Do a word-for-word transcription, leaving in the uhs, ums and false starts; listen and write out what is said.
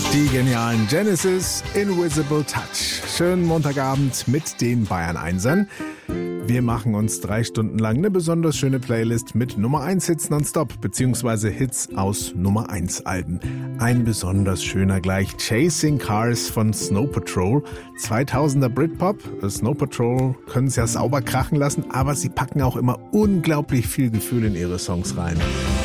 Die genialen Genesis, Invisible Touch. Schönen Montagabend mit den Bayern-Einsern. Wir machen uns drei Stunden lang eine besonders schöne Playlist mit Nummer eins Hits nonstop, beziehungsweise Hits aus Nummer eins Alben. Ein besonders schöner gleich, Chasing Cars von Snow Patrol. zweitausender Britpop. Snow Patrol können es ja sauber krachen lassen, aber sie packen auch immer unglaublich viel Gefühl in ihre Songs rein.